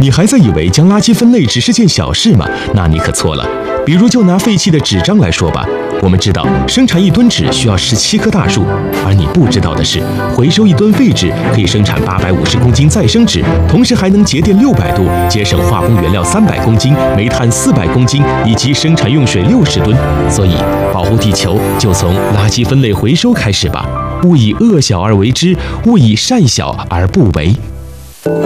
你还在以为将垃圾分类只是件小事吗？那你可错了。比如就拿废弃的纸张来说吧，我们知道生产1吨纸需要17棵大树，而你不知道的是，回收1吨废纸可以生产850公斤再生纸，同时还能节电600度，节省化工原料300公斤、煤炭400公斤以及生产用水60吨。所以，保护地球就从垃圾分类回收开始吧。勿以恶小而为之，勿以善小而不为。